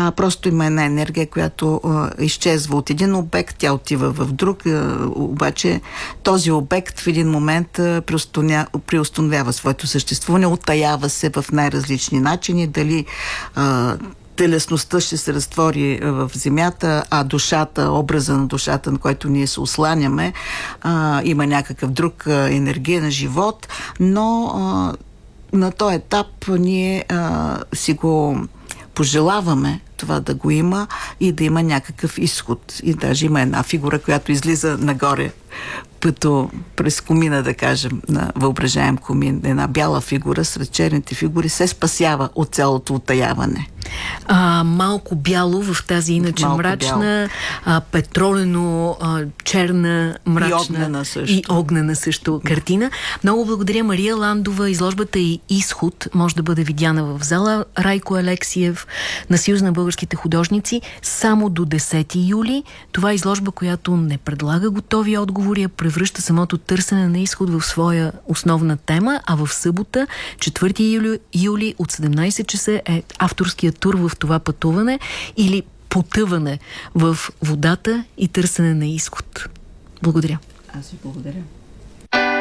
Просто има една енергия, която изчезва от един обект, тя отива в друг, обаче този обект в един момент преустановява своето съществуване, оттаява се в най-различни начини, дали телесността ще се разтвори в земята, а душата, образа на душата, на който ние се осланяме, има някакъв друг енергиен живот, но на този етап ние си го пожелаваме това да го има и да има някакъв изход. И даже има една фигура, която излиза нагоре, като през комина, да кажем, на въображаем комин, една бяла фигура сред черните фигури се спасява от цялото утаяване. Малко бяло в тази иначе малко мрачна, петролено, черна, мрачна и огнена също картина. Много благодаря, Мария Ландова. Изложбата и изход може да бъде видяна в зала Райко Алексиев на Съюз на българските художници само до 10 юли. Това е изложба, която не предлага готови отговори, а превръща самото търсене на изход в своя основна тема, а в събота, 4 юли от 17 часа е авторският тур в това пътуване или потъване в водата и търсене на изход. Благодаря. Аз ви благодаря.